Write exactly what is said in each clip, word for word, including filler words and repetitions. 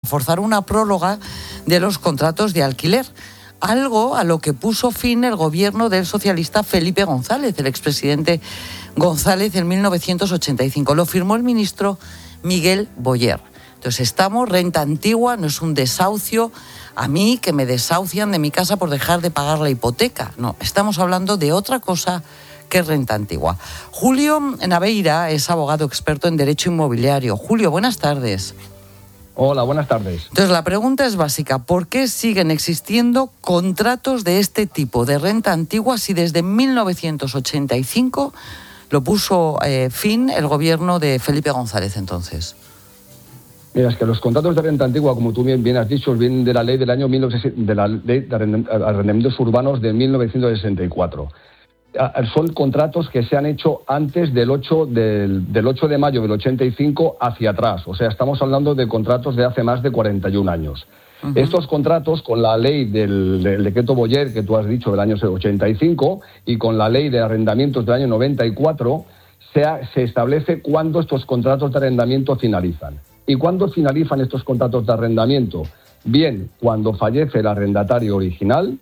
forzar una prórroga de los contratos de alquiler. Algo a lo que puso fin el gobierno del socialista Felipe González, el expresidente González, en mil novecientos ochenta y cinco. Lo firmó el ministro Miguel Boyer. Entonces estamos, renta antigua, no es un desahucio, a mí que me desahucian de mi casa por dejar de pagar la hipoteca. No, estamos hablando de otra cosa que renta antigua. Julio Naveira es abogado experto en derecho inmobiliario. Julio, buenas tardes. Hola, buenas tardes. Entonces, la pregunta es básica. ¿Por qué siguen existiendo contratos de este tipo de renta antigua si desde mil novecientos ochenta y cinco lo puso eh, fin el gobierno de Felipe González entonces? Mira, es que los contratos de renta antigua, como tú bien, bien has dicho, vienen de la ley del año mil novecientos, de la ley de arrendamientos urbanos de mil novecientos sesenta y cuatro. Son contratos que se han hecho antes del ocho, del, del ocho de mayo del ochenta y cinco hacia atrás. O sea, estamos hablando de contratos de hace más de cuarenta y un años. Uh-huh. Estos contratos, con la ley del, del decreto Boyer, que tú has dicho, del año ochenta y cinco, y con la ley de arrendamientos del año noventa y cuatro, se, ha, se establece cuándo estos contratos de arrendamiento finalizan. ¿Y cuándo finalizan estos contratos de arrendamiento? Bien, cuando fallece el arrendatario original,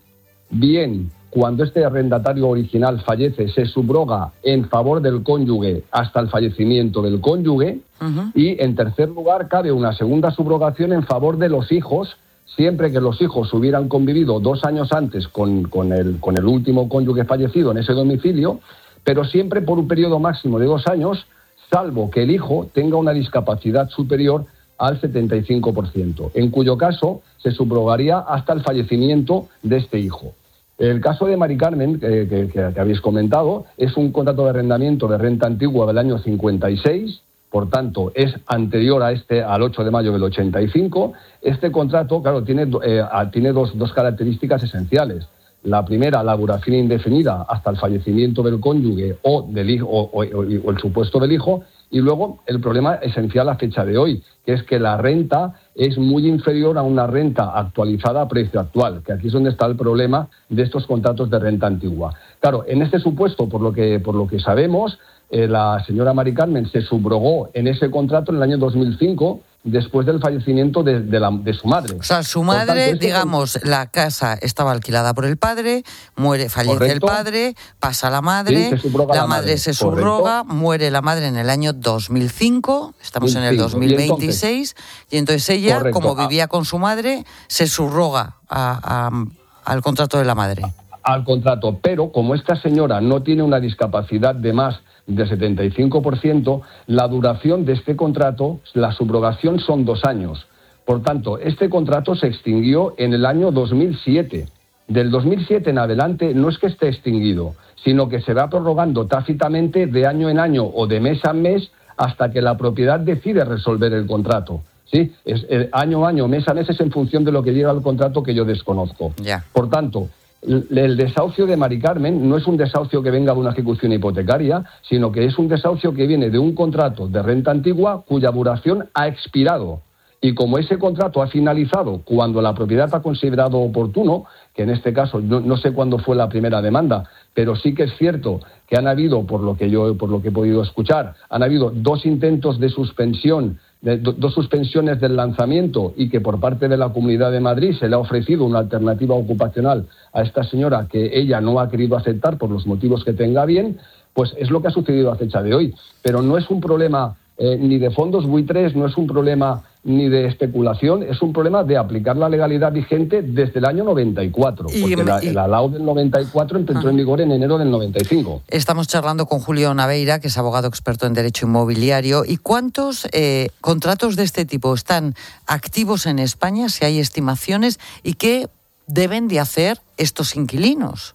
bien, cuando este arrendatario original fallece, se subroga en favor del cónyuge hasta el fallecimiento del cónyuge. Uh-huh. Y, en tercer lugar, cabe una segunda subrogación en favor de los hijos, siempre que los hijos hubieran convivido dos años antes con, con, el, con el último cónyuge fallecido en ese domicilio, pero siempre por un periodo máximo de dos años, salvo que el hijo tenga una discapacidad superior al setenta y cinco por ciento, en cuyo caso se subrogaría hasta el fallecimiento de este hijo. El caso de Mari Carmen, eh, que, que, que habéis comentado, es un contrato de arrendamiento de renta antigua del año cincuenta y seis, por tanto, es anterior a este, al ocho de mayo del ochenta y cinco. Este contrato, claro, tiene, eh, tiene dos, dos características esenciales. La primera, la duración indefinida hasta el fallecimiento del cónyuge o, del hijo, o, o, o el supuesto del hijo. Y luego, el problema esencial a fecha de hoy, que es que la renta es muy inferior a una renta actualizada a precio actual, que aquí es donde está el problema de estos contratos de renta antigua. Claro, en este supuesto, por lo que, por lo que sabemos, eh, la señora Mari Carmen se subrogó en ese contrato en el año dos mil cinco, después del fallecimiento de, de, la, de su madre. O sea, su madre, tanto, digamos, es... la casa estaba alquilada por el padre, muere, fallece Correcto. el padre, pasa la madre, sí, la, la madre, madre se subroga, Correcto. muere la madre en el año dos mil cinco, estamos en el dos mil veintiséis, y entonces, y entonces ella, Correcto. como vivía con su madre, se subroga a, a, al contrato de la madre. Al contrato, pero como esta señora no tiene una discapacidad de más del setenta y cinco por ciento, la duración de este contrato, la subrogación, son dos años. Por tanto, este contrato se extinguió en el año dos mil siete. Del dos mil siete en adelante no es que esté extinguido, sino que se va prorrogando tácitamente de año en año o de mes a mes hasta que la propiedad decide resolver el contrato. ¿Sí? Es, eh, año a año, mes a mes, es en función de lo que llega al contrato, que yo desconozco. Yeah. Por tanto, el desahucio de Mari Carmen no es un desahucio que venga de una ejecución hipotecaria, sino que es un desahucio que viene de un contrato de renta antigua cuya duración ha expirado. Y como ese contrato ha finalizado cuando la propiedad ha considerado oportuno, que en este caso no, no sé cuándo fue la primera demanda, pero sí que es cierto que han habido, por lo que yo por lo que he podido escuchar, han habido dos intentos de suspensión, de, do, dos suspensiones del lanzamiento, y que por parte de la Comunidad de Madrid se le ha ofrecido una alternativa ocupacional a esta señora que ella no ha querido aceptar por los motivos que tenga bien, pues es lo que ha sucedido a fecha de hoy. Pero no es un problema eh, ni de fondos buitres, no es un problema ni de especulación, es un problema de aplicar la legalidad vigente desde el año noventa y cuatro, y, porque la, y, la LAO del noventa y cuatro entró ah. en vigor en enero del noventa y cinco. Estamos charlando con Julio Naveira, que es abogado experto en derecho inmobiliario. ¿Y cuántos eh, contratos de este tipo están activos en España, si hay estimaciones, y qué deben de hacer estos inquilinos?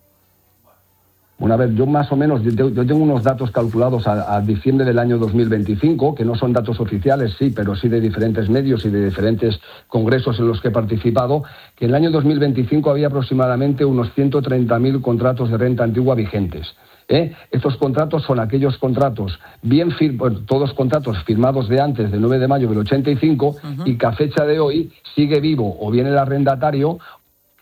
Una vez, yo más o menos, yo, yo tengo unos datos calculados a, a diciembre del año dos mil veinticinco, que no son datos oficiales, sí, pero sí de diferentes medios y de diferentes congresos en los que he participado, que en el año dos mil veinticinco había aproximadamente unos ciento treinta mil contratos de renta antigua vigentes. ¿Eh? Estos contratos son aquellos contratos, bien fir- bueno, todos contratos firmados de antes del nueve de mayo del ochenta y cinco, uh-huh. y que a fecha de hoy sigue vivo o bien el arrendatario,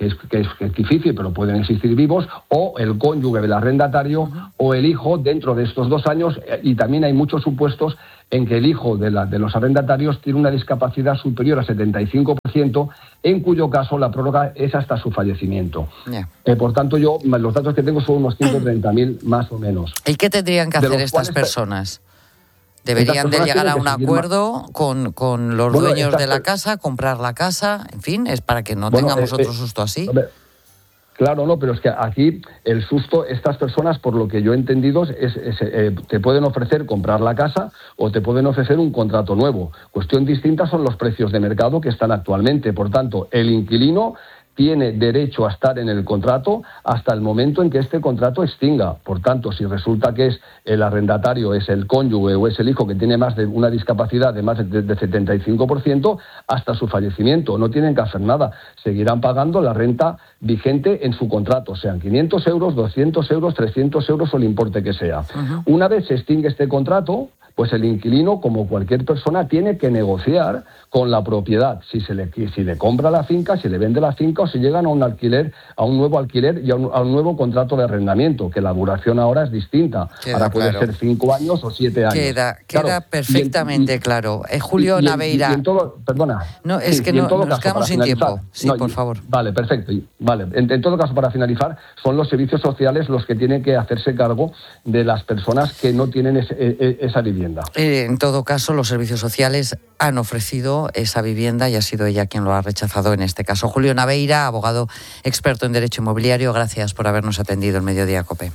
que es, que es, que es difícil, pero pueden existir vivos, o el cónyuge del arrendatario uh-huh. o el hijo dentro de estos dos años, y también hay muchos supuestos en que el hijo de, la, de los arrendatarios tiene una discapacidad superior al setenta y cinco por ciento, en cuyo caso la prórroga es hasta su fallecimiento. Yeah. Eh, por tanto, yo los datos que tengo son unos ciento treinta mil más o menos. ¿Y qué tendrían que hacer estas cuales, personas? ¿Deberían de llegar a un acuerdo con, con los bueno, dueños de la casa, comprar la casa? En fin, es para que no bueno, tengamos eh, otro susto así. Ver, claro, no, pero es que aquí el susto, estas personas, por lo que yo he entendido, es, es, eh, te pueden ofrecer comprar la casa o te pueden ofrecer un contrato nuevo. Cuestión distinta son los precios de mercado que están actualmente. Por tanto, el inquilino tiene derecho a estar en el contrato hasta el momento en que este contrato extinga. Por tanto, si resulta que es el arrendatario, es el cónyuge o es el hijo que tiene más de una discapacidad de más de, de setenta y cinco por ciento, hasta su fallecimiento. No tienen que hacer nada. Seguirán pagando la renta vigente en su contrato, sean quinientos euros, doscientos euros, trescientos euros o el importe que sea. Uh-huh. Una vez se extingue este contrato, pues el inquilino, como cualquier persona, tiene que negociar con la propiedad, si se le si le compra la finca, si le vende la finca o si llegan a un alquiler, a un nuevo alquiler y a un, a un nuevo contrato de arrendamiento, que la duración ahora es distinta. Queda ahora puede claro. ser cinco años o siete años. Queda, queda claro, perfectamente y en, y, claro. Eh, Julio y, y, Naveira. Y, y en todo, perdona. No, es sí, que no, nos caso, quedamos sin tiempo. Sí, no, por y, favor. Vale, perfecto. Vale. En, en todo caso, para finalizar, son los servicios sociales los que tienen que hacerse cargo de las personas que no tienen ese, e, esa vivienda. Eh, en todo caso, los servicios sociales han ofrecido esa vivienda y ha sido ella quien lo ha rechazado en este caso. Julio Naveira, abogado experto en derecho inmobiliario, gracias por habernos atendido en Mediodía COPE.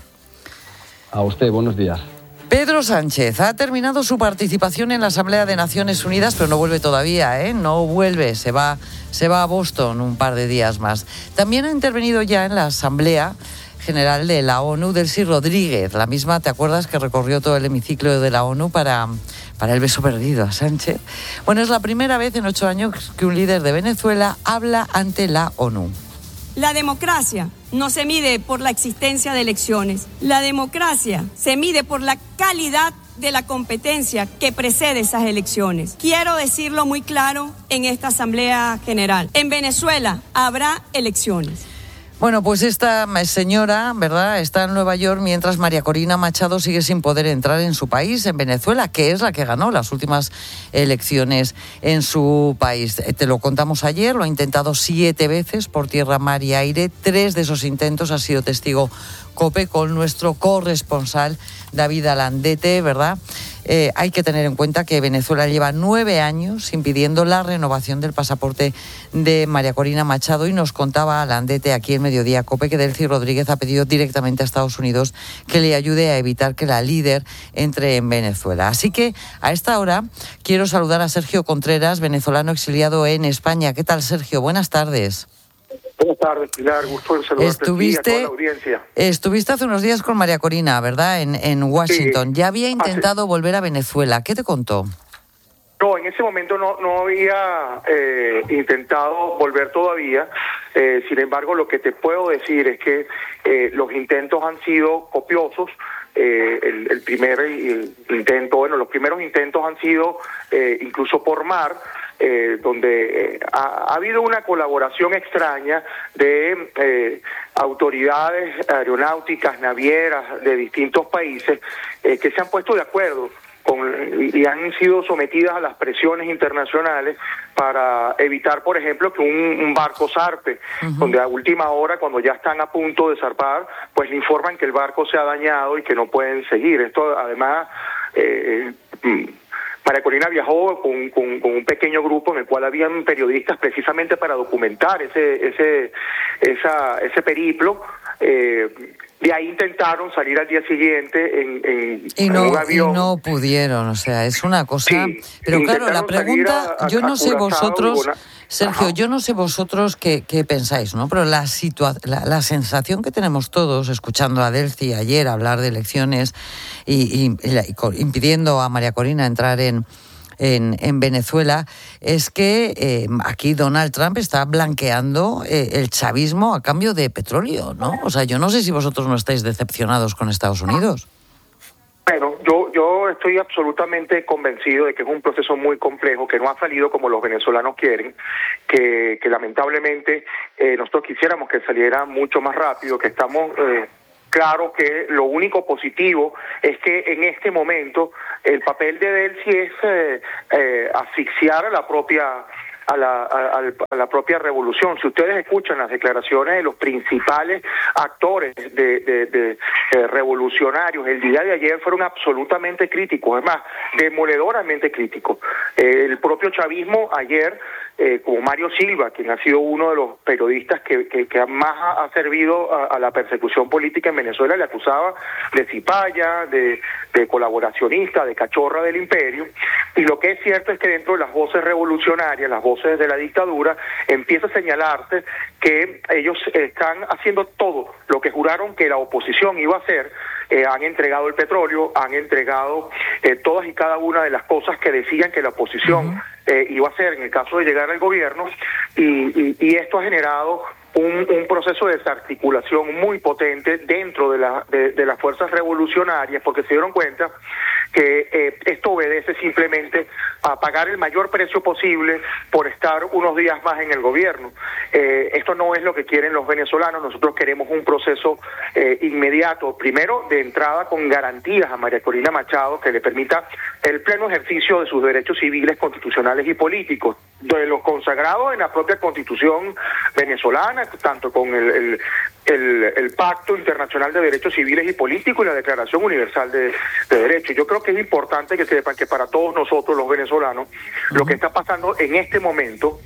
A usted, buenos días. Pedro Sánchez ha terminado su participación en la Asamblea de Naciones Unidas, pero no vuelve todavía, ¿eh? No vuelve, se va, se va a Boston un par de días más. También ha intervenido ya en la Asamblea General de la ONU, Delcy Rodríguez, la misma, ¿te acuerdas?, que recorrió todo el hemiciclo de la ONU para, para el beso perdido a Sánchez. Bueno, es la primera vez en ocho años que un líder de Venezuela habla ante la ONU. La democracia no se mide por la existencia de elecciones. La democracia se mide por la calidad de la competencia que precede esas elecciones. Quiero decirlo muy claro en esta Asamblea General. En Venezuela habrá elecciones. Bueno, pues esta señora, ¿verdad?, está en Nueva York mientras María Corina Machado sigue sin poder entrar en su país, en Venezuela, que es la que ganó las últimas elecciones en su país. Te lo contamos ayer, lo ha intentado siete veces por tierra, mar y aire. Tres de esos intentos ha sido testigo COPE con nuestro corresponsal David Alandete, ¿verdad? Eh, hay que tener en cuenta que Venezuela lleva nueve años impidiendo la renovación del pasaporte de María Corina Machado y nos contaba Alandete aquí en Mediodía COPE que Delcy Rodríguez ha pedido directamente a Estados Unidos que le ayude a evitar que la líder entre en Venezuela. Así que a esta hora quiero saludar a Sergio Contreras, venezolano exiliado en España. ¿Qué tal, Sergio? Buenas tardes. Buenas tardes, Pilar. Gusto en saludarte estuviste, a toda la audiencia. Estuviste hace unos días con María Corina, ¿verdad?, en, en Washington. Sí, ya había intentado hace... volver a Venezuela. ¿Qué te contó? No, en ese momento no, no había eh, intentado volver todavía. Eh, sin embargo, lo que te puedo decir es que eh, los intentos han sido copiosos. Eh, el, el primer el intento, bueno, los primeros intentos han sido eh, incluso por mar. Eh, donde eh, ha, ha habido una colaboración extraña de eh, autoridades aeronáuticas, navieras de distintos países eh, que se han puesto de acuerdo con, y han sido sometidas a las presiones internacionales para evitar, por ejemplo, que un, un barco zarpe, uh-huh. donde a última hora, cuando ya están a punto de zarpar, pues le informan que el barco se ha dañado y que no pueden seguir. Esto además... Eh, María Corina viajó con, con, con un pequeño grupo en el cual habían periodistas precisamente para documentar ese ese esa, ese periplo. Eh, de ahí intentaron salir al día siguiente en, en, y no, en un avión. Y no pudieron, o sea, es una cosa... Sí, pero claro, la pregunta, a, yo no a sé vosotros... Bona... Sergio, Ajá. yo no sé vosotros qué, qué pensáis, ¿no? Pero la, situa- la, la sensación que tenemos todos, escuchando a Delcy ayer hablar de elecciones y, y, y, y impidiendo a María Corina entrar en, en, en Venezuela, es que eh, aquí Donald Trump está blanqueando eh, el chavismo a cambio de petróleo, ¿no? O sea, yo no sé si vosotros no estáis decepcionados con Estados Unidos. Bueno, yo, yo estoy absolutamente convencido de que es un proceso muy complejo, que no ha salido como los venezolanos quieren, que, que lamentablemente eh, nosotros quisiéramos que saliera mucho más rápido, que estamos... Eh, Claro que lo único positivo es que en este momento el papel de Delcy es eh, eh, asfixiar a la propia a la, a, a la propia revolución. Si ustedes escuchan las declaraciones de los principales actores de, de, de eh, revolucionarios el día de ayer, fueron absolutamente críticos, es más, demoledoramente críticos. Eh, el propio chavismo ayer, eh, como Mario Silva, quien ha sido uno de los periodistas que, que, que más ha, ha servido a, a la persecución política en Venezuela, le acusaba de cipaya, de, de colaboracionista, de cachorra del imperio, y lo que es cierto es que dentro de las voces revolucionarias, las voces de la dictadura, empieza a señalarse que ellos están haciendo todo lo que juraron que la oposición iba a hacer. Eh, han entregado el petróleo, han entregado eh, todas y cada una de las cosas que decían que la oposición uh-huh. eh, iba a hacer en el caso de llegar al gobierno, y, y, y esto ha generado un, un proceso de desarticulación muy potente dentro de, la, de, de las fuerzas revolucionarias, porque se dieron cuenta que eh, esto obedece simplemente a pagar el mayor precio posible por estar unos días más en el gobierno. Eh, esto no es lo que quieren los venezolanos. Nosotros queremos un proceso eh, inmediato, primero de entrada con garantías a María Corina Machado que le permita el pleno ejercicio de sus derechos civiles, constitucionales y políticos, de los consagrados en la propia Constitución venezolana, tanto con el, el El, el Pacto Internacional de Derechos Civiles y Políticos y la Declaración Universal de, de Derechos. Yo creo que es importante que sepan que para todos nosotros los venezolanos, uh-huh. lo que está pasando en este momento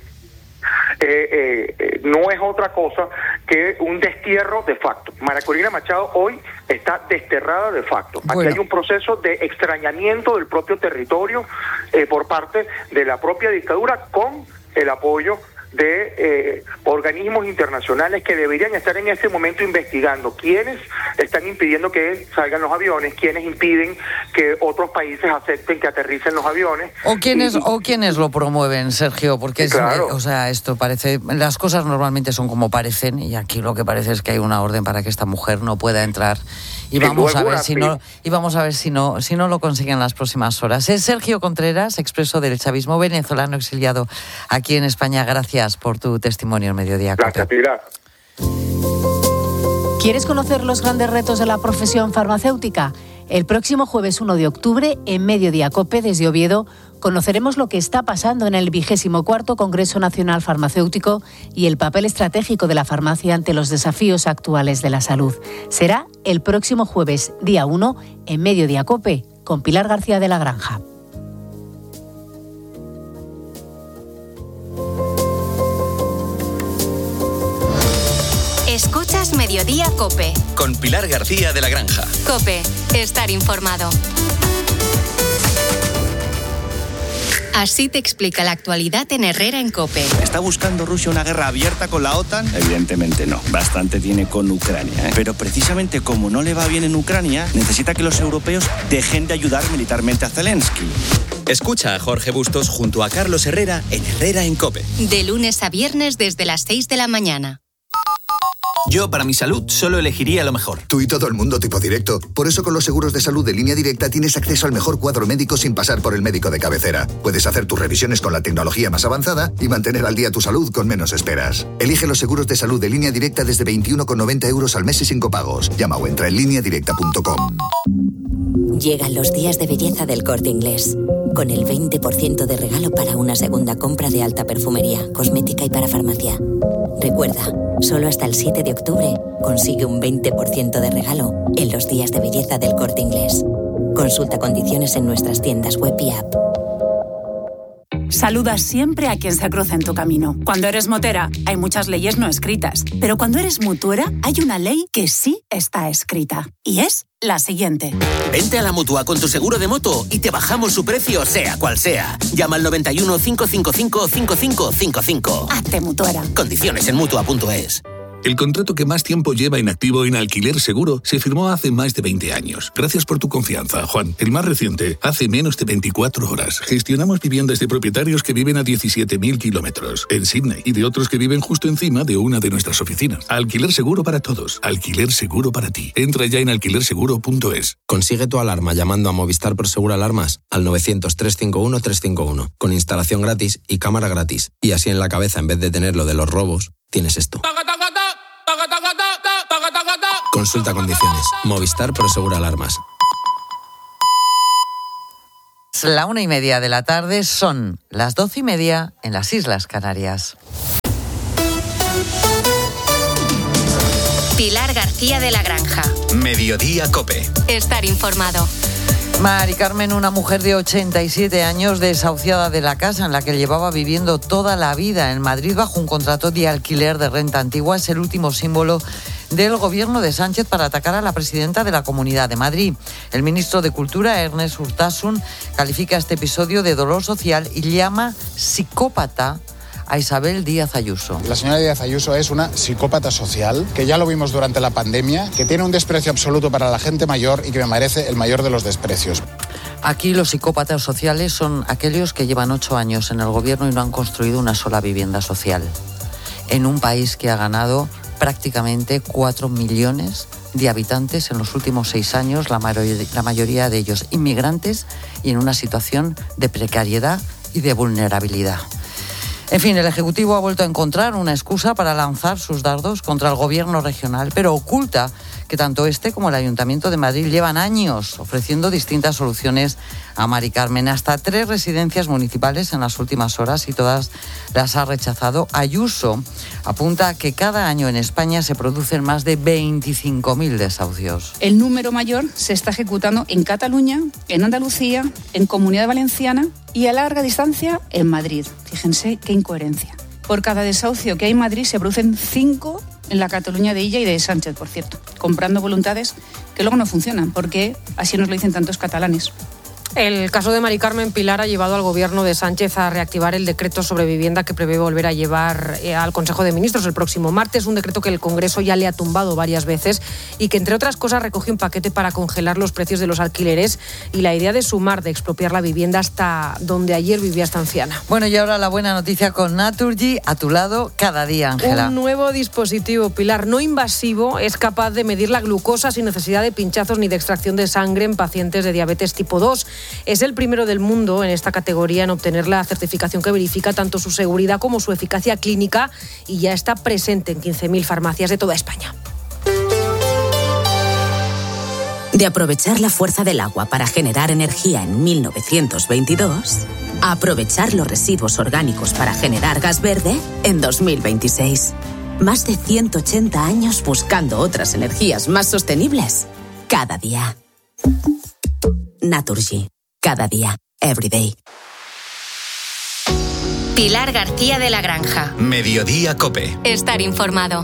eh, eh, eh, no es otra cosa que un destierro de facto. María Corina Machado hoy está desterrada de facto. Bueno. Aquí hay un proceso de extrañamiento del propio territorio eh, por parte de la propia dictadura, con el apoyo de eh, organismos internacionales que deberían estar en este momento investigando quiénes están impidiendo que salgan los aviones, quiénes impiden que otros países acepten que aterricen los aviones. O quiénes, y, o quiénes lo promueven, Sergio, porque es, claro. eh, o sea, esto parece, las cosas normalmente son como parecen, y aquí lo que parece es que hay una orden para que esta mujer no pueda entrar. Y vamos a ver si no, y vamos a ver si no, si no lo consiguen en las próximas horas. Es Sergio Contreras, expreso del chavismo venezolano exiliado aquí en España. Gracias por tu testimonio en Mediodía Cope. Gracias, Pilar. ¿Quieres conocer los grandes retos de la profesión farmacéutica? El próximo jueves uno de octubre, en Mediodía Cope, desde Oviedo, conoceremos lo que está pasando en el vigésimo cuarto Congreso Nacional Farmacéutico y el papel estratégico de la farmacia ante los desafíos actuales de la salud. Será el próximo jueves, día uno, en Mediodía Cope, con Pilar García de la Granja. Escuchas Mediodía Cope. Con Pilar García de la Granja. Cope, estar informado. Así te explica la actualidad en Herrera en Cope. ¿Está buscando Rusia una guerra abierta con la OTAN? Evidentemente no. Bastante tiene con Ucrania, ¿eh? Pero precisamente como no le va bien en Ucrania, necesita que los europeos dejen de ayudar militarmente a Zelensky. Escucha a Jorge Bustos junto a Carlos Herrera en Herrera en Cope. De lunes a viernes desde las seis de la mañana. Yo, para mi salud, solo elegiría lo mejor. Tú y todo el mundo tipo directo. Por eso con los seguros de salud de Línea Directa tienes acceso al mejor cuadro médico sin pasar por el médico de cabecera. Puedes hacer tus revisiones con la tecnología más avanzada y mantener al día tu salud con menos esperas. Elige los seguros de salud de Línea Directa desde veintiuno con noventa euros al mes y sin copagos. Llama o entra en línea directa punto com. Llegan los días de belleza del Corte Inglés, con el veinte por ciento de regalo para una segunda compra de alta perfumería, cosmética y para farmacia. Recuerda, solo hasta el siete de octubre consigue un veinte por ciento de regalo en los días de belleza del Corte Inglés. Consulta condiciones en nuestras tiendas web y app. Saluda siempre a quien se cruza en tu camino. Cuando eres motera, hay muchas leyes no escritas. Pero cuando eres mutuera, hay una ley que sí está escrita. Y es la siguiente. Vente a la Mutua con tu seguro de moto y te bajamos su precio, sea cual sea. Llama al noventa y uno, cinco cinco cinco, cinco cinco cinco cinco. Hazte mutuera. Condiciones en Mutua punto es. El contrato que más tiempo lleva inactivo en Alquiler Seguro se firmó hace más de veinte años. Gracias por tu confianza, Juan. El más reciente, hace menos de veinticuatro horas. Gestionamos viviendas de propietarios que viven a diecisiete mil kilómetros en Sydney y de otros que viven justo encima de una de nuestras oficinas. Alquiler Seguro para todos. Alquiler Seguro para ti. Entra ya en alquiler seguro punto es. Consigue tu alarma llamando a Movistar Prosegur Alarmas al novecientos, trescientos cincuenta y uno, trescientos cincuenta y uno con instalación gratis y cámara gratis. Y así en la cabeza, en vez de tener lo de los robos, tienes esto. Consulta condiciones. Movistar Prosegur Alarmas. La una y media de la tarde, son las doce y media en las Islas Canarias. Pilar García de la Granja. Mediodía COPE. Estar informado. Mari Carmen, una mujer de ochenta y siete años, desahuciada de la casa en la que llevaba viviendo toda la vida en Madrid bajo un contrato de alquiler de renta antigua, es el último símbolo del gobierno de Sánchez para atacar a la presidenta de la Comunidad de Madrid. El ministro de Cultura, Ernest Urtasun, califica este episodio de dolor social y llama psicópata a Isabel Díaz Ayuso. La señora Díaz Ayuso es una psicópata social, que ya lo vimos durante la pandemia, que tiene un desprecio absoluto para la gente mayor y que me merece el mayor de los desprecios. Aquí los psicópatas sociales son aquellos que llevan ocho años en el gobierno y no han construido una sola vivienda social. En un país que ha ganado prácticamente cuatro millones de habitantes en los últimos seis años, la, mayoría, la mayoría de ellos inmigrantes y en una situación de precariedad y de vulnerabilidad. En fin, el Ejecutivo ha vuelto a encontrar una excusa para lanzar sus dardos contra el gobierno regional, pero oculta que tanto este como el Ayuntamiento de Madrid llevan años ofreciendo distintas soluciones a Mari Carmen. Hasta tres residencias municipales en las últimas horas y todas las ha rechazado. Ayuso apunta a que cada año en España se producen más de veinticinco mil desahucios. El número mayor se está ejecutando en Cataluña, en Andalucía, en Comunidad Valenciana y a larga distancia en Madrid. Fíjense qué incoherencia. Por cada desahucio que hay en Madrid se producen cinco en la Cataluña de Illa y de Sánchez, por cierto, comprando voluntades que luego no funcionan, porque así nos lo dicen tantos catalanes. El caso de Mari Carmen, Pilar, ha llevado al gobierno de Sánchez a reactivar el decreto sobre vivienda que prevé volver a llevar eh, al Consejo de Ministros el próximo martes, un decreto que el Congreso ya le ha tumbado varias veces y que, entre otras cosas, recoge un paquete para congelar los precios de los alquileres y la idea de sumar, de expropiar la vivienda hasta donde ayer vivía esta anciana. Bueno, y ahora la buena noticia con Naturgy, a tu lado cada día, Ángela. Un nuevo dispositivo, Pilar, no invasivo, es capaz de medir la glucosa sin necesidad de pinchazos ni de extracción de sangre en pacientes de diabetes tipo dos. Es el primero del mundo en esta categoría en obtener la certificación que verifica tanto su seguridad como su eficacia clínica y ya está presente en quince mil farmacias de toda España. De aprovechar la fuerza del agua para generar energía en mil novecientos veintidós, a aprovechar los residuos orgánicos para generar gas verde en dos mil veintiséis. Más de ciento ochenta años buscando otras energías más sostenibles cada día. Naturgy. Cada día, every day. Pilar García de la Granja. Mediodía COPE. Estar informado.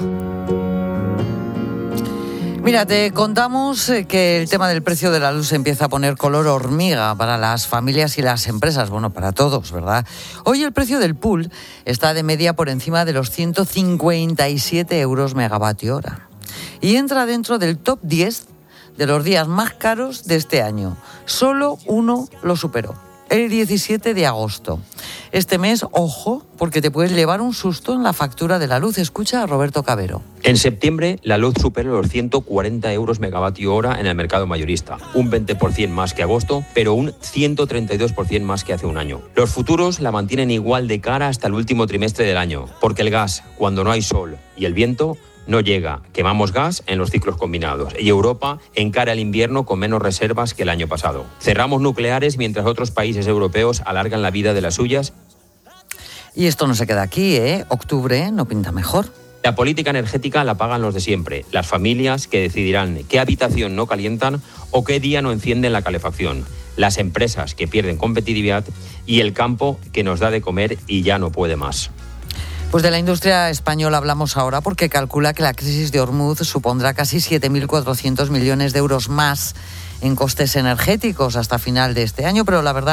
Mira, te contamos que el tema del precio de la luz se empieza a poner color hormiga para las familias y las empresas, bueno, para todos, ¿verdad? Hoy el precio del pool está de media por encima de los ciento cincuenta y siete euros megavatio hora y entra dentro del top diez de los días más caros de este año. Solo uno lo superó, el diecisiete de agosto. Este mes, ojo, porque te puedes llevar un susto en la factura de la luz. Escucha a Roberto Cabero. En septiembre, la luz supera los ciento cuarenta euros megavatio hora en el mercado mayorista, un veinte por ciento más que agosto, pero un ciento treinta y dos por ciento más que hace un año. Los futuros la mantienen igual de cara hasta el último trimestre del año, porque el gas, cuando no hay sol y el viento, no llega. Quemamos gas en los ciclos combinados y Europa encara el invierno con menos reservas que el año pasado. Cerramos nucleares mientras otros países europeos alargan la vida de las suyas. Y esto no se queda aquí, ¿eh? Octubre no pinta mejor. La política energética la pagan los de siempre, las familias que decidirán qué habitación no calientan o qué día no encienden la calefacción, las empresas que pierden competitividad y el campo que nos da de comer y ya no puede más. Pues de la industria española hablamos ahora porque calcula que la crisis de Hormuz supondrá casi siete mil cuatrocientos millones de euros más en costes energéticos hasta final de este año, pero la verdad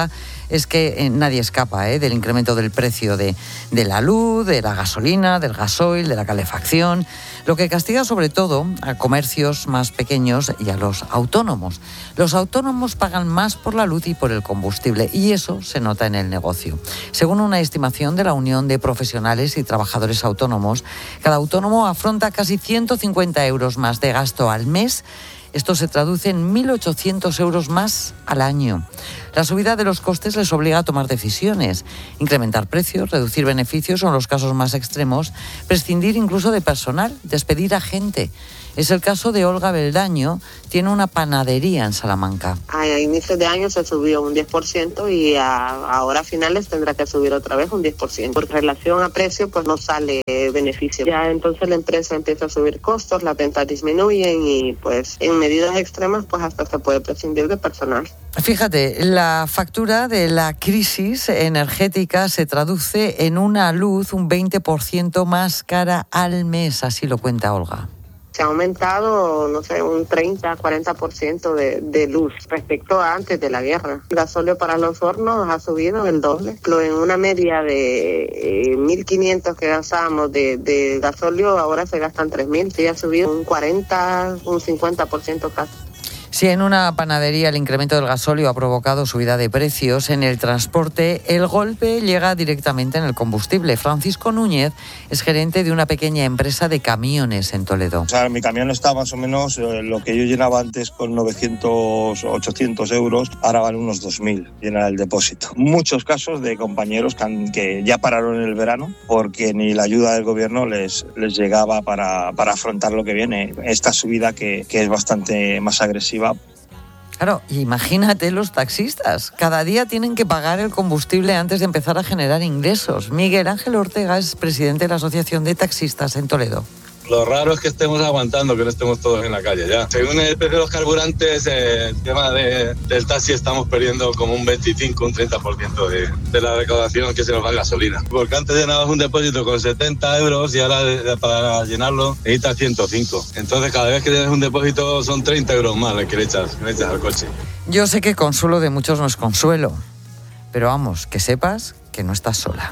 es que eh, nadie escapa eh, del incremento del precio de, de la luz, de la gasolina, del gasoil, de la calefacción, lo que castiga sobre todo a comercios más pequeños y a los autónomos. Los autónomos pagan más por la luz y por el combustible, y eso se nota en el negocio. Según una estimación de la Unión de Profesionales y Trabajadores Autónomos, cada autónomo afronta casi ciento cincuenta euros más de gasto al mes. Esto se traduce en mil ochocientos euros más al año. La subida de los costes les obliga a tomar decisiones, incrementar precios, reducir beneficios o, en los casos más extremos, prescindir incluso de personal, despedir a gente. Es el caso de Olga Beldaño, tiene una panadería en Salamanca. A inicios de año se subió un diez por ciento y a, ahora a finales tendrá que subir otra vez un diez por ciento. Por relación a precio, pues no sale beneficio. Ya entonces la empresa empieza a subir costos, las ventas disminuyen y pues en medidas extremas pues hasta se puede prescindir de personal. Fíjate, la factura de la crisis energética se traduce en una luz un veinte por ciento más cara al mes, así lo cuenta Olga. Se ha aumentado, no sé, un treinta, cuarenta por ciento de, de luz respecto a antes de la guerra. El gasóleo para los hornos ha subido el doble. En una media de eh, mil quinientos que gastábamos de, de gasóleo, ahora se gastan tres mil. Sí, ha subido un cuarenta, un cincuenta por ciento casi. Si en una panadería el incremento del gasóleo ha provocado subida de precios, en el transporte el golpe llega directamente en el combustible. Francisco Núñez es gerente de una pequeña empresa de camiones en Toledo. O sea, mi camión está más o menos eh, lo que yo llenaba antes con novecientos, ochocientos euros, ahora vale unos dos mil, llenar el depósito. Muchos casos de compañeros que, han, que ya pararon en el verano porque ni la ayuda del gobierno les, les llegaba para, para afrontar lo que viene. Esta subida que, que es bastante más agresiva. Claro, imagínate los taxistas. Cada día tienen que pagar el combustible antes de empezar a generar ingresos. Miguel Ángel Ortega es presidente de la Asociación de Taxistas en Toledo. Lo raro es que estemos aguantando, que no estemos todos en la calle ya. Según el precio de los carburantes, eh, el tema de, del taxi estamos perdiendo como un veinticinco, un treinta por ciento de, de la recaudación que se nos va en gasolina. Porque antes llenabas un depósito con setenta euros y ahora de, para llenarlo necesitas ciento cinco. Entonces cada vez que tienes un depósito son treinta euros más los que le echas, que le echas al coche. Yo sé que consuelo de muchos no es consuelo, pero vamos, que sepas que no estás sola.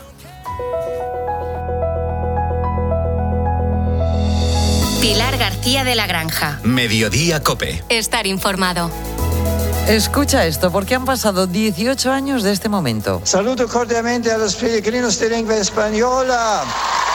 Pilar García de la Granja. Mediodía COPE. Estar informado. Escucha esto, porque han pasado dieciocho años de este momento. Saludo cordialmente a los peregrinos de lengua española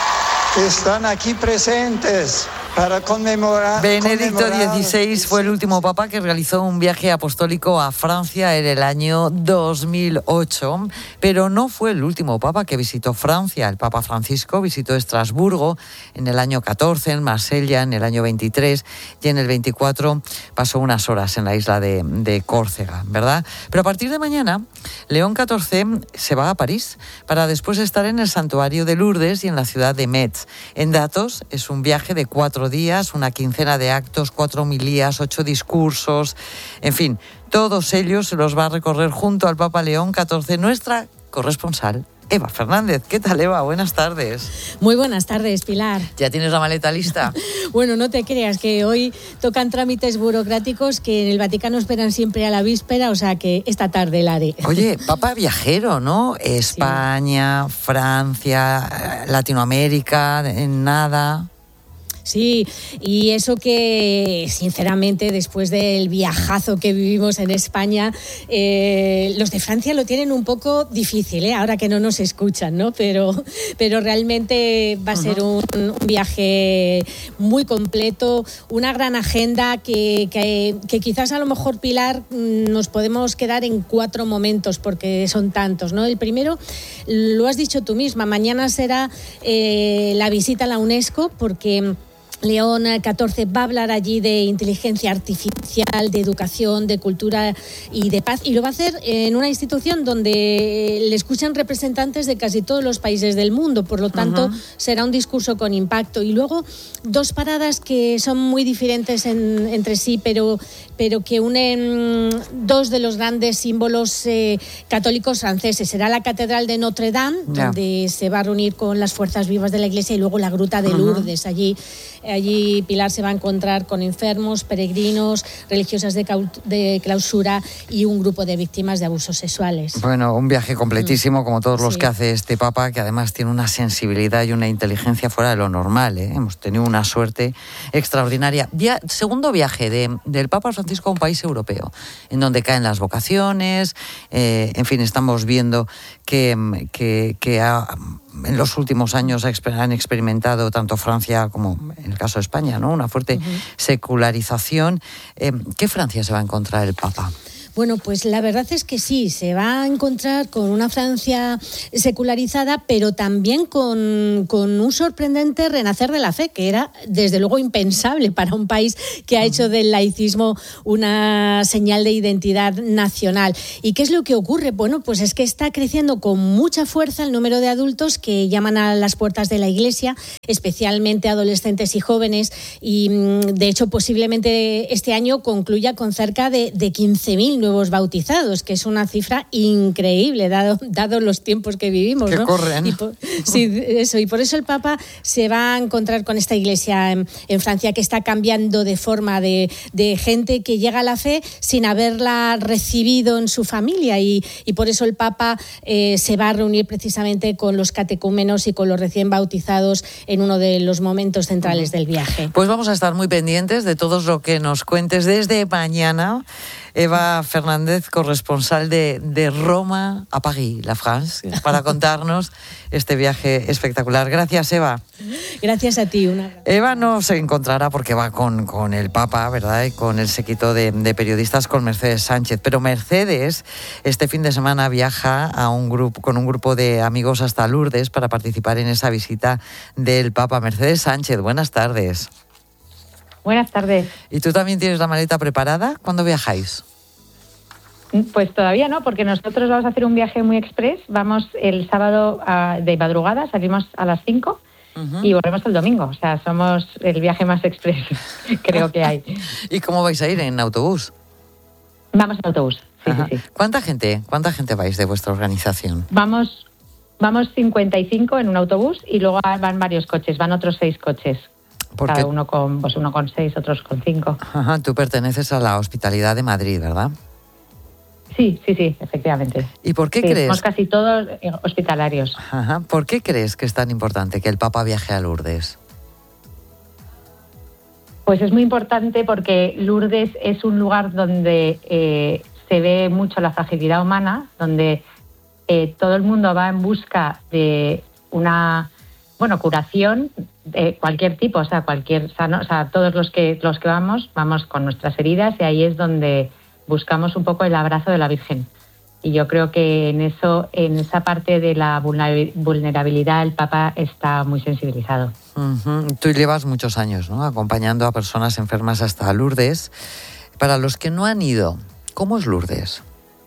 que están aquí presentes para conmemorar... Benedicto dieciséis fue el último papa que realizó un viaje apostólico a Francia en el año dos mil ocho, pero no fue el último papa que visitó Francia. El Papa Francisco visitó Estrasburgo en el año catorce, en Marsella en el año veintitrés y en el veinticuatro pasó unas horas en la isla de, de Córcega, ¿verdad? Pero a partir de mañana, León catorce se va a París para después estar en el santuario de Lourdes y en la ciudad de Metz. En datos, es un viaje de cuatro días, una quincena de actos, cuatro homilías, ocho discursos, en fin, todos ellos se los va a recorrer junto al Papa León catorce, nuestra corresponsal Eva Fernández. ¿Qué tal, Eva? Buenas tardes. Muy buenas tardes, Pilar. ¿Ya tienes la maleta lista? Bueno, no te creas, que hoy tocan trámites burocráticos que en el Vaticano esperan siempre a la víspera, o sea que esta tarde la haré. Oye, Papa viajero, ¿no? España, sí. Francia, Latinoamérica, en nada... Sí, y eso que, sinceramente, después del viajazo que vivimos en España, eh, los de Francia lo tienen un poco difícil, ¿eh? Ahora que no nos escuchan, ¿no? Pero, pero realmente va a ser un, un viaje muy completo, una gran agenda que, que, que quizás a lo mejor, Pilar, nos podemos quedar en cuatro momentos porque son tantos, ¿no? El primero, lo has dicho tú misma, mañana será eh, la visita a la UNESCO porque... León catorce va a hablar allí de inteligencia artificial, de educación, de cultura y de paz, y lo va a hacer en una institución donde le escuchan representantes de casi todos los países del mundo, por lo tanto uh-huh. será un discurso con impacto. Y luego dos paradas que son muy diferentes en, entre sí, pero, pero que unen dos de los grandes símbolos eh, católicos franceses. Será la Catedral de Notre Dame, yeah. donde se va a reunir con las fuerzas vivas de la Iglesia, y luego la Gruta de Lourdes, uh-huh. allí Allí Pilar se va a encontrar con enfermos, peregrinos, religiosas de, cau- de clausura y un grupo de víctimas de abusos sexuales. Bueno, un viaje completísimo, como todos los Sí. que hace este Papa, que además tiene una sensibilidad y una inteligencia fuera de lo normal, ¿eh? Hemos tenido una suerte extraordinaria. Via- segundo viaje de, del Papa Francisco a un país europeo, en donde caen las vocaciones, eh, en fin, estamos viendo que, que, que ha, en los últimos años ha exper- han experimentado tanto Francia como en el caso de España, ¿no? Una fuerte uh-huh. secularización. Eh, ¿Qué Francia se va a encontrar el Papa? Bueno, pues la verdad es que sí, se va a encontrar con una Francia secularizada, pero también con, con un sorprendente renacer de la fe, que era desde luego impensable para un país que ha hecho del laicismo una señal de identidad nacional. ¿Y qué es lo que ocurre? Bueno, pues es que está creciendo con mucha fuerza el número de adultos que llaman a las puertas de la Iglesia, especialmente adolescentes y jóvenes, y de hecho posiblemente este año concluya con cerca de, de quince mil nuevos bautizados, que es una cifra increíble, dado, dado los tiempos que vivimos, que ¿no? corren. Y por, sí, eso, y por eso el Papa se va a encontrar con esta iglesia en, en Francia, que está cambiando de forma, de, de gente que llega a la fe sin haberla recibido en su familia, y, y por eso el Papa eh, se va a reunir precisamente con los catecúmenos y con los recién bautizados en uno de los momentos centrales del viaje. Pues vamos a estar muy pendientes de todo lo que nos cuentes desde mañana. Eva Fernández, corresponsal de, de Roma a París, la France, para contarnos este viaje espectacular. Gracias, Eva. Gracias a ti. Una... Eva no se encontrará porque va con, con el Papa, ¿verdad? Y con el séquito de, de periodistas, con Mercedes Sánchez. Pero Mercedes este fin de semana viaja a un grupo, con un grupo de amigos hasta Lourdes para participar en esa visita del Papa. Mercedes Sánchez, buenas tardes. Buenas tardes. ¿Y tú también tienes la maleta preparada? ¿Cuándo viajáis? Pues todavía no, porque nosotros vamos a hacer un viaje muy express. Vamos el sábado a, de madrugada, salimos a las cinco uh-huh. y volvemos el domingo. O sea, somos el viaje más express creo que hay. ¿Y cómo vais a ir? ¿En autobús? Vamos en autobús, sí, sí, sí. ¿Cuánta gente, cuánta gente vais de vuestra organización? Vamos, vamos cincuenta y cinco en un autobús y luego van varios coches, van otros seis coches. Porque... Cada uno con, pues uno con seis, otros con cinco. Ajá, tú perteneces a la Hospitalidad de Madrid, ¿verdad? Sí, sí, sí, efectivamente. ¿Y por qué sí, crees? Somos casi todos hospitalarios. Ajá. ¿Por qué crees que es tan importante que el Papa viaje a Lourdes? Pues es muy importante porque Lourdes es un lugar donde eh, se ve mucho la fragilidad humana, donde eh, todo el mundo va en busca de una, bueno, curación de cualquier tipo, o sea, cualquier, o sea, ¿no? O sea, todos los que los que vamos, vamos con nuestras heridas y ahí es donde buscamos un poco el abrazo de la Virgen. Y yo creo que en eso, en esa parte de la vulnerabilidad, el Papa está muy sensibilizado. Uh-huh. Tú llevas muchos años, ¿no?, acompañando a personas enfermas hasta Lourdes. Para los que no han ido, ¿cómo es Lourdes?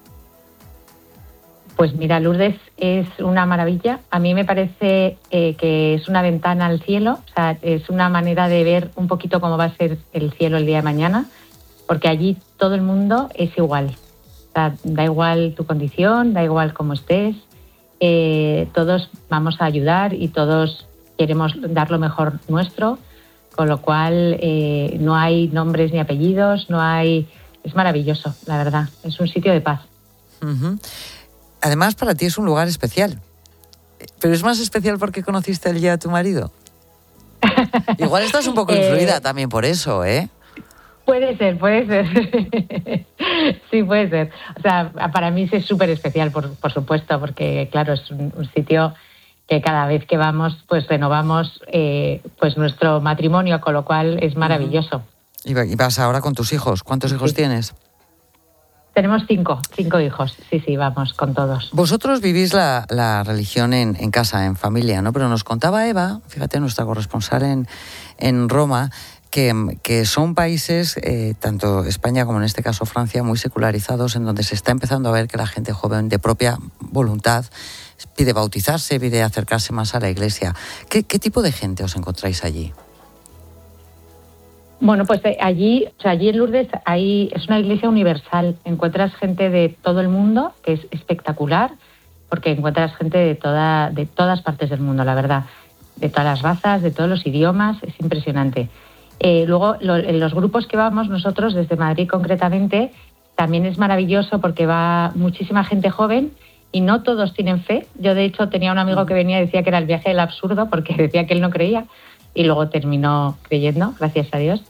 Pues mira, Lourdes es una maravilla. A mí me parece eh, que es una ventana al cielo. O sea, es una manera de ver un poquito cómo va a ser el cielo el día de mañana, porque allí todo el mundo es igual. O sea, da igual tu condición, da igual cómo estés, eh, todos vamos a ayudar y todos queremos dar lo mejor nuestro, con lo cual eh, no hay nombres ni apellidos, no hay... Es maravilloso, la verdad, es un sitio de paz. Uh-huh. Además, para ti es un lugar especial, pero es más especial porque conociste allí a tu marido. Igual estás un poco influida eh... también por eso, ¿eh? Puede ser, puede ser. Sí, puede ser. O sea, para mí es súper especial, por, por supuesto, porque, claro, es un, un sitio que cada vez que vamos, pues renovamos eh, pues nuestro matrimonio, con lo cual es maravilloso. ¿Y vas ahora con tus hijos? ¿Cuántos hijos sí. tienes? Tenemos cinco, cinco hijos. Sí, sí, vamos con todos. Vosotros vivís la, la religión en, en casa, en familia, ¿no? Pero nos contaba Eva, fíjate, nuestra corresponsal en, en Roma, Que, que son países, eh, tanto España como en este caso Francia, muy secularizados, en donde se está empezando a ver que la gente joven de propia voluntad pide bautizarse, pide acercarse más a la iglesia. ¿Qué, qué tipo de gente os encontráis allí? Bueno, pues allí, o sea, allí en Lourdes hay, es una iglesia universal. Encuentras gente de todo el mundo, que es espectacular, porque encuentras gente de, toda, de todas partes del mundo, la verdad. de todas las razas, de todos los idiomas, es impresionante. Eh, luego, lo, en los grupos que vamos nosotros, desde Madrid concretamente, también es maravilloso porque va muchísima gente joven y no todos tienen fe. Yo, de hecho, tenía un amigo que venía y decía que era el viaje del absurdo porque decía que él no creía y luego terminó creyendo, gracias a Dios.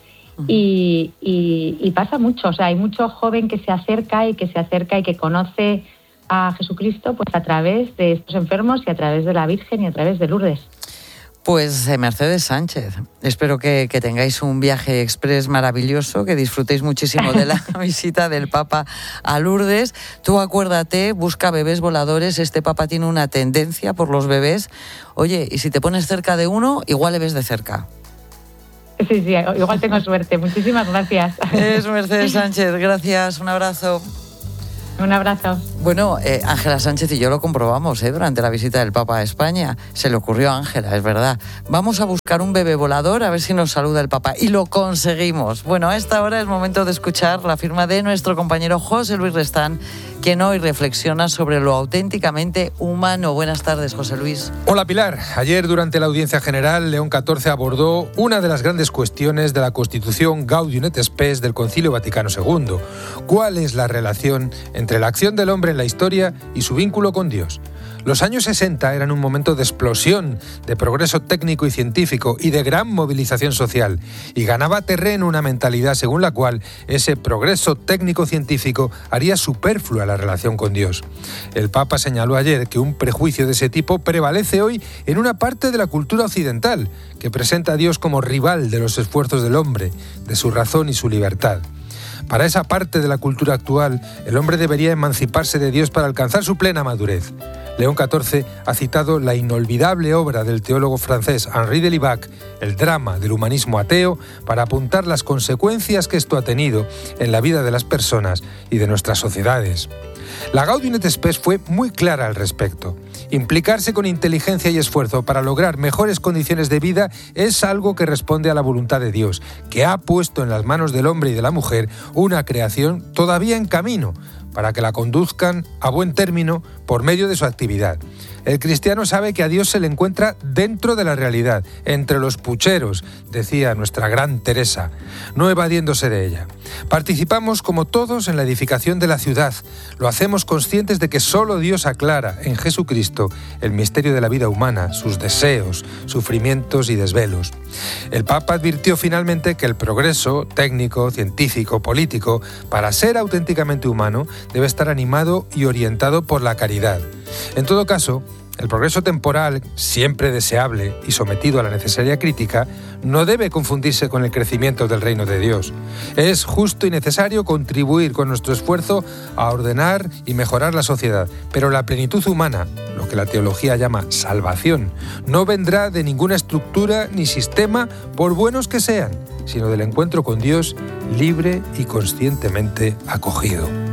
Y, y, y pasa mucho, o sea, hay mucho joven que se acerca y que se acerca y que conoce a Jesucristo pues a través de estos enfermos y a través de la Virgen y a través de Lourdes. Pues eh, Mercedes Sánchez, espero que, que tengáis un viaje express maravilloso, que disfrutéis muchísimo de la visita del Papa a Lourdes. Tú acuérdate, busca bebés voladores, este Papa tiene una tendencia por los bebés. Oye, y si te pones cerca de uno, igual le ves de cerca. Sí, sí, igual tengo suerte. Muchísimas gracias. Es Mercedes Sánchez, gracias, un abrazo. Un abrazo. Bueno, eh, Ángela Sánchez y yo lo comprobamos eh, durante la visita del Papa a España. Se le ocurrió a Ángela, es verdad. Vamos a buscar un bebé volador a ver si nos saluda el Papa. Y lo conseguimos. Bueno, a esta hora es momento de escuchar la firma de nuestro compañero José Luis Restán, quien hoy reflexiona sobre lo auténticamente humano. Buenas tardes, José Luis. Hola, Pilar. Ayer, durante la audiencia general, León catorce abordó una de las grandes cuestiones de la Constitución Gaudium et Spes del Concilio Vaticano segundo. ¿Cuál es la relación entre la acción del hombre en la historia y su vínculo con Dios? Los años sesenta eran un momento de explosión, de progreso técnico y científico y de gran movilización social, y ganaba terreno una mentalidad según la cual ese progreso técnico-científico haría superflua la relación con Dios. El Papa señaló ayer que un prejuicio de ese tipo prevalece hoy en una parte de la cultura occidental, que presenta a Dios como rival de los esfuerzos del hombre, de su razón y su libertad. Para esa parte de la cultura actual, el hombre debería emanciparse de Dios para alcanzar su plena madurez. León catorce ha citado la inolvidable obra del teólogo francés Henri de Libac, El drama del humanismo ateo, para apuntar las consecuencias que esto ha tenido en la vida de las personas y de nuestras sociedades. La Gaudium et Spes fue muy clara al respecto. Implicarse con inteligencia y esfuerzo para lograr mejores condiciones de vida es algo que responde a la voluntad de Dios, que ha puesto en las manos del hombre y de la mujer una creación todavía en camino, para que la conduzcan a buen término por medio de su actividad. El cristiano sabe que a Dios se le encuentra dentro de la realidad, entre los pucheros, decía nuestra gran Teresa, no evadiéndose de ella. Participamos como todos en la edificación de la ciudad. Lo hacemos conscientes de que solo Dios aclara en Jesucristo el misterio de la vida humana, sus deseos, sufrimientos y desvelos. El Papa advirtió finalmente que el progreso técnico, científico, político, para ser auténticamente humano, debe estar animado y orientado por la caridad. En todo caso, el progreso temporal, siempre deseable y sometido a la necesaria crítica, no debe confundirse con el crecimiento del reino de Dios. Es justo y necesario contribuir con nuestro esfuerzo a ordenar y mejorar la sociedad, pero la plenitud humana, lo que la teología llama salvación, no vendrá de ninguna estructura ni sistema, por buenos que sean, sino del encuentro con Dios libre y conscientemente acogido.